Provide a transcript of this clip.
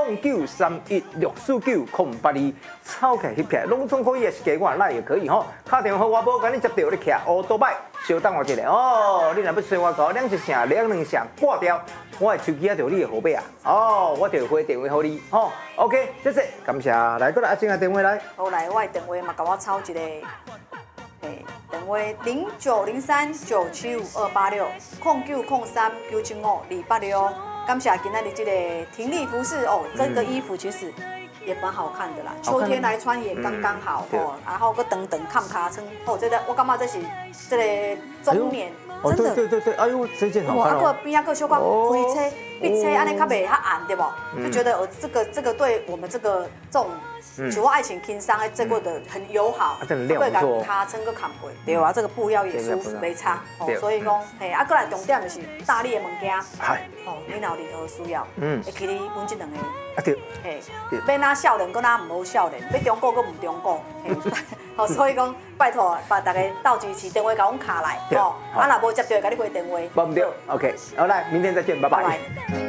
0931649082，抄起来翕起来，拢总可以，也是给我赖也可以吼。打电话我无甲你接到，你徛乌多摆，稍等我一下哦。你若要催我搞两一声、两声挂掉，我的手机啊就你的号码啊。哦，我就回电话给你吼。OK， 谢谢，感谢。来，过来阿静的电话来。 好来，我的电话嘛，甲我抄一个。电话0903975286，0903975286。感谢今天的这个婷丽服饰哦，这个衣服其实也蛮好看的啦，秋天来穿也刚刚好哦。然后个等看卡称哦，这个我感觉这是这个中年，真的。 对，哎呦，这件好看哦。 啊，个边啊个小可开车，闭车安尼较袂较暗对不？就觉得这个对我们这种。像我爱情轻松的这个的很友好， 真的亮不错。 卡撑个扛过，对啊，这个布料也舒服，没差。所以讲，嘿，啊，过来重点就是大力的物件，哦，你若有任何需要，会去你阮这两个， 对， 嘿，要哪少年，搁哪唔好少年，要中国搁唔中国，嘿，好，所以讲拜托，把大家斗支持，电话甲阮卡来，哦，啊，若无接到，甲你回电话。 无唔对 ，OK， 好来，明天再见，拜拜。